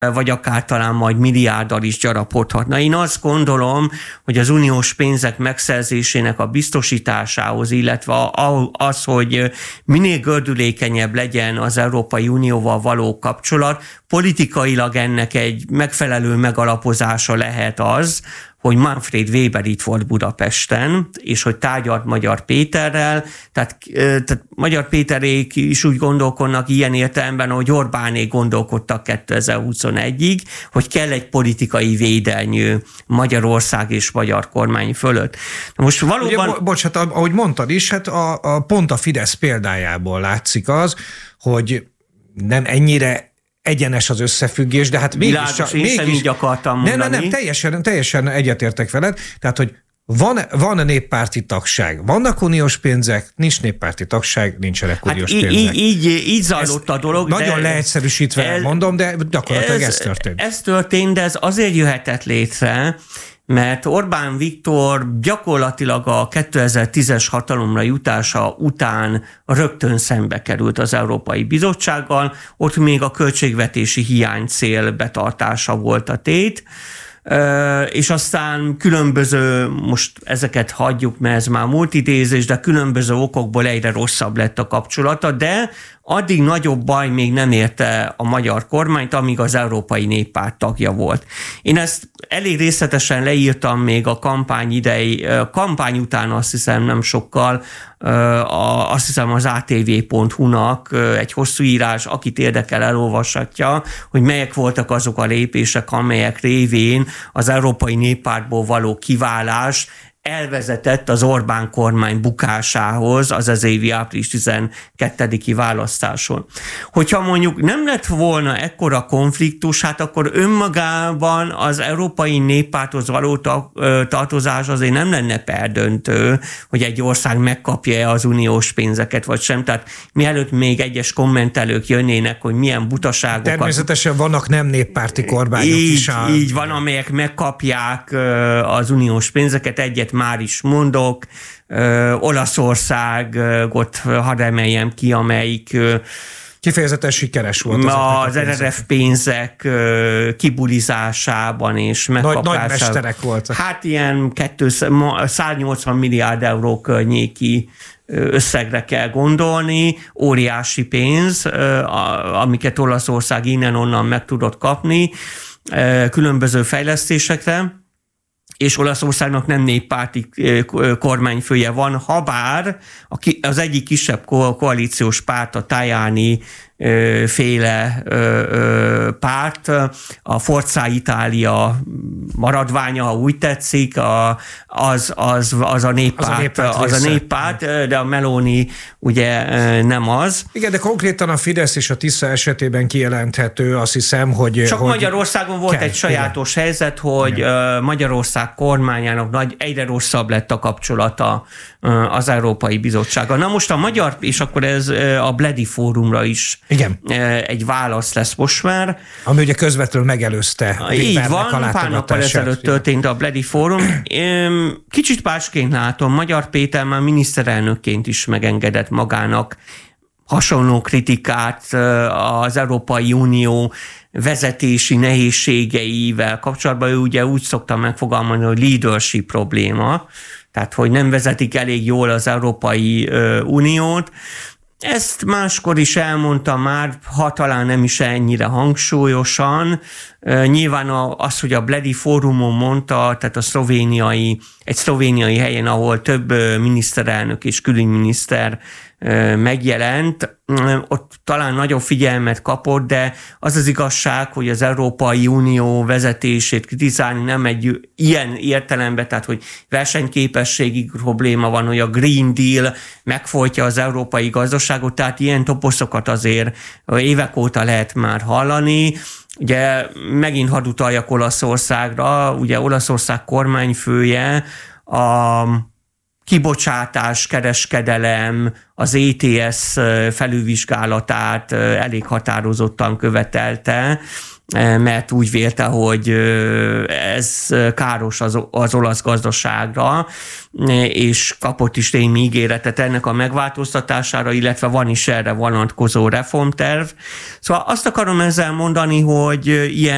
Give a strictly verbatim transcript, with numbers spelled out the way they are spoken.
vagy akár talán majd milliárddal is gyarapodhatna. Én azt gondolom, hogy az uniós pénzek megszerzésének a biztosításához, illetve az, hogy minél gördülékenyebb legyen az Európai Unióval való kapcsolat, politikailag ennek egy megfelelő megalapozása lehet az, hogy Manfred Weber itt volt Budapesten, és hogy tárgyalt Magyar Péterrel, tehát, tehát Magyar Péterék is úgy gondolkodnak ilyen értelemben, hogy Orbánék gondolkodtak kétezer-huszonegyig, hogy kell egy politikai védelmű Magyarország és magyar kormány fölött. Most valóban... Ugye, bocs, hát ahogy mondtad is, hát a, a, pont a Fidesz példájából látszik az, hogy nem ennyire egyenes az összefüggés, de hát mégis... Világos, én sem így akartam mondani. Nem, nem, nem, teljesen, teljesen egyetértek veled, tehát, hogy van, van néppárti tagság, vannak uniós pénzek, nincs néppárti tagság, nincsenek hát uniós így, pénzek. Így, így zajlott a dolog. Nagyon de leegyszerűsítve ez, mondom, de gyakorlatilag ez, ez történt. Ez történt, de ez azért jöhetett létre, mert Orbán Viktor gyakorlatilag a kétezer-tízes hatalomra jutása után rögtön szembe került az Európai Bizottsággal, ott még a költségvetési hiány cél betartása volt a tét, és aztán különböző, most ezeket hagyjuk, mert ez már multidézés, de különböző okokból egyre rosszabb lett a kapcsolata, de addig nagyobb baj még nem érte a magyar kormányt, amíg az Európai Néppárt tagja volt. Én ezt elég részletesen leírtam még a kampány idei, kampány után azt hiszem nem sokkal, azt hiszem az á té vé pont hú-nak egy hosszú írás, akit érdekel, elolvashatja, hogy melyek voltak azok a lépések, amelyek révén az Európai Néppártból való kiválás elvezetett az Orbán kormány bukásához az az évi április tizenkettediki választáson. Hogyha mondjuk nem lett volna ekkora konfliktus, hát akkor önmagában az Európai Néppárthoz való tartozás azért nem lenne perdöntő, hogy egy ország megkapja az uniós pénzeket, vagy sem. Tehát mielőtt még egyes kommentelők jönnének, hogy milyen butaságokat... Természetesen vannak nem néppárti kormányok így, is. A... Így van, amelyek megkapják az uniós pénzeket, egyet már is mondok, ö, Olaszországot hadd emeljem ki, amelyik ö, kifejezetten sikeres volt. Az er er ef pénzek ö, kibulizásában és megkapásában. Nagy, nagy mesterek voltak. Hát ilyen száznyolcvan milliárd euró környéki összegre kell gondolni, óriási pénz, amiket Olaszország innen-onnan meg tudott kapni különböző fejlesztésekre, és Olaszországnak nem néppárti kormányfője van, habár az egyik kisebb koalíciós párt, a Tajani féle párt, a Forza Italia maradványa, ha úgy tetszik, az, az, az a néppárt, az a néppárt, az a néppárt, de a Meloni ugye nem az. Igen, de konkrétan a Fidesz és a Tisza esetében kijelenthető, azt hiszem, hogy... Csak hogy Magyarországon volt kell, egy sajátos igen. helyzet, hogy igen. Magyarország kormányának nagy, egyre rosszabb lett a kapcsolata az Európai Bizottsággal. Na most a magyar, és akkor ez a Bledi Fórumra is igen. egy válasz lesz most már. Ami ugye közvetlenül megelőzte. Így van, pár nappal ezelőtt történt a Bledi Fórum. Kicsit másként látom, Magyar Péter már miniszterelnökként is megengedett magának hasonló kritikát az Európai Unió vezetési nehézségeivel kapcsolatban. Ő ugye úgy szokta megfogalmazni, hogy leadership probléma, tehát hogy nem vezetik elég jól az Európai Uniót. Ezt máskor is elmondtam már, ha talán nem is ennyire hangsúlyosan. Nyilván az, hogy a Bledi Fórumon mondta, tehát a szlovéniai, egy szlovéniai helyen, ahol több miniszterelnök és külügyminiszter megjelent, ott talán nagyobb figyelmet kapott, de az az igazság, hogy az Európai Unió vezetését kritizálni nem egy ilyen értelemben, tehát hogy versenyképességi probléma van, hogy a Green Deal megfojtja az európai gazdaságot, tehát ilyen toposzokat azért évek óta lehet már hallani. Ugye megint hadd utaljak Olaszországra, ugye Olaszország kormányfője a kibocsátás, kereskedelem, az é té es felülvizsgálatát elég határozottan követelte, mert úgy vélte, hogy ez káros az, az olasz gazdaságra, és kapott is némi ígéretet ennek a megváltoztatására, illetve van is erre vonatkozó reformterv. Szóval azt akarom ezzel mondani, hogy ilyen